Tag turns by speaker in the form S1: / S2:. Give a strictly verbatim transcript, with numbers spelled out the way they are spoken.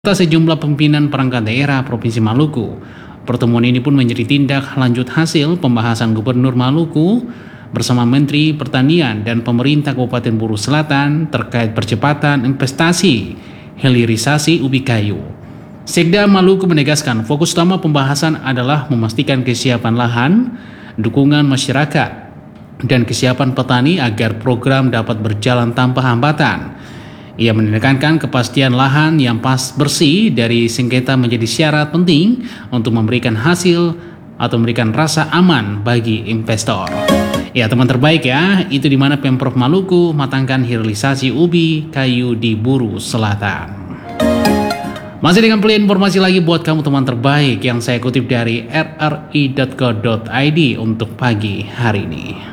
S1: serta sejumlah pimpinan perangkat daerah Provinsi Maluku. Pertemuan ini pun menjadi tindak lanjut hasil pembahasan Gubernur Maluku bersama Menteri Pertanian dan pemerintah Kabupaten Buru Selatan terkait percepatan investasi hilirisasi ubi kayu. Sekda Maluku menegaskan fokus utama pembahasan adalah memastikan kesiapan lahan, dukungan masyarakat, dan kesiapan petani agar program dapat berjalan tanpa hambatan. Ia menekankan kepastian lahan yang pas bersih dari sengketa menjadi syarat penting untuk memberikan hasil atau memberikan rasa aman bagi investor. Ya teman terbaik ya, itu dimana Pemprov Maluku matangkan hilirisasi ubi kayu di Buru Selatan. Masih dengan pilihan informasi lagi buat kamu teman terbaik yang saya kutip dari r r i dot co dot i d untuk pagi hari ini.